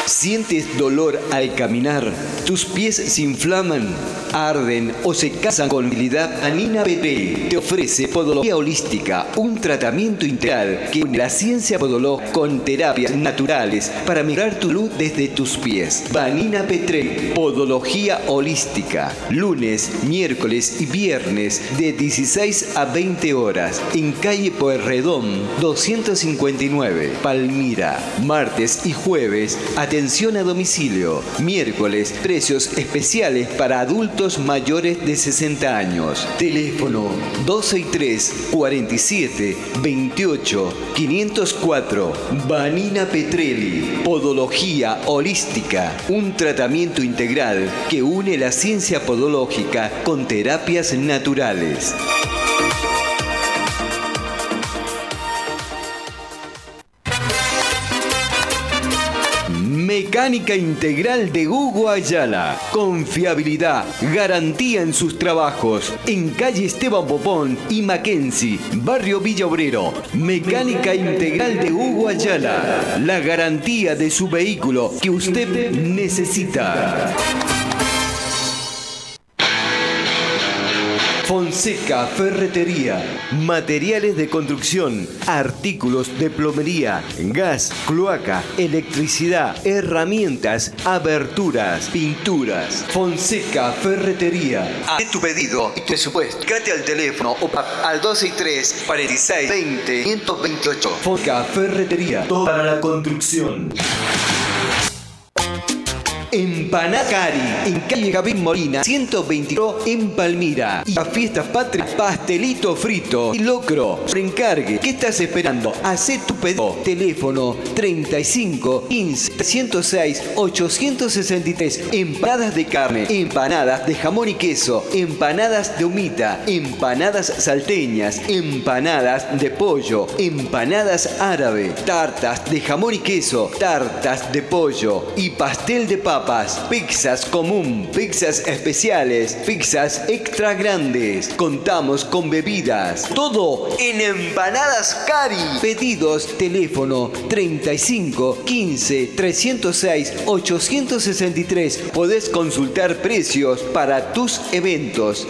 ¿Sientes dolor al caminar? ¿Tus pies se inflaman, arden o se cansan con habilidad? Vanina Petrelli te ofrece podología holística, un tratamiento integral que une la ciencia podológica con terapias naturales para mejorar tu salud desde tus pies. Vanina Petrelli, podología holística, lunes, miércoles y viernes de 16 a 20 horas en calle Pueyrredón 259, Palmira. Martes y jueves, atención a domicilio. Miércoles, precios especiales para adultos mayores de 60 años. Teléfono 263 47 28 504. Vanina Petrelli, podología holística, un tratamiento integral que une la ciencia podológica con terapias naturales. Mecánica Integral de Hugo Ayala. Confiabilidad, garantía en sus trabajos. En calle Esteban Popón y Mackenzie, barrio Villa Obrero. Mecánica Integral de Hugo Ayala. La garantía de su vehículo que usted necesita. Fonseca Ferretería, materiales de construcción, artículos de plomería, gas, cloaca, electricidad, herramientas, aberturas, pinturas. Fonseca Ferretería. Haz tu pedido y tu presupuesto. Cáte al teléfono o al 263 46 20 528. Fonseca Ferretería, todo para la construcción. Empanada Cari, en calle Gabriel Molina, 122 en Palmira. Y a Fiestas Patrias, pastelito frito y locro. Por encargue, ¿qué estás esperando? Hacé tu pedido. Teléfono 35 15 306 863. Empanadas de carne, empanadas de jamón y queso, empanadas de humita, empanadas salteñas, empanadas de pollo, empanadas árabe, tartas de jamón y queso, tartas de pollo y pastel de papa. Pizzas común, pizzas especiales, pizzas extra grandes. Contamos con bebidas. Todo en Empanadas Cari. Pedidos, teléfono 35 15 306 863. Podés consultar precios para tus eventos.